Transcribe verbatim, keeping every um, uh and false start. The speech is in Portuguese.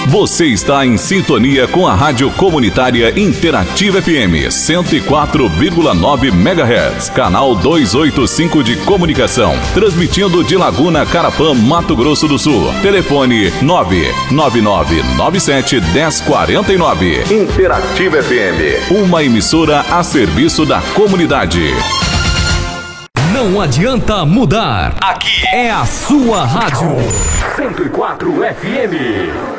Você está em sintonia com a Rádio Comunitária Interativa F M cento e quatro vírgula nove megahertz, canal duzentos e oitenta e cinco de comunicação, transmitindo de Laguna Carapã, Mato Grosso do Sul. Telefone nove nove nove nove sete um zero quatro nove. Interativa F M, uma emissora a serviço da comunidade. Não adianta mudar. Aqui é a sua rádio. cento e quatro F M.